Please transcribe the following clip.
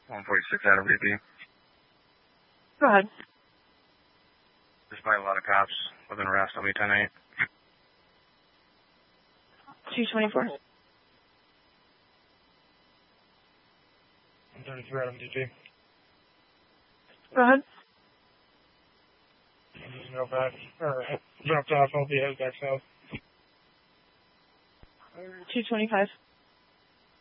146 Adam VP. Go ahead. Despite a lot of cops within arrest, I'll be 10-8. 224. 133 Adam VP. Go ahead. I'm just go back, or dropped off, I'll be headed back south. 225.